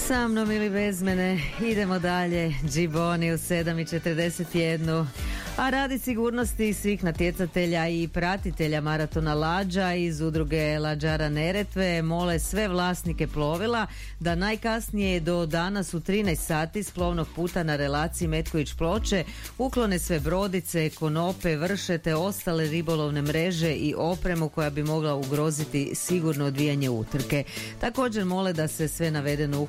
Sa mnom ili bez mene, idemo dalje. Giboni u 7:41. A radi sigurnosti svih natjecatelja i pratitelja maratona lađa iz udruge Lađara Neretve mole sve vlasnike plovila da najkasnije do danas u 13 sati s plovnog puta na relaciji Metković-Ploče uklone sve brodice, konope, vrše te ostale ribolovne mreže i opremu koja bi mogla ugroziti sigurno odvijanje utrke. Također mole da se sve navedeno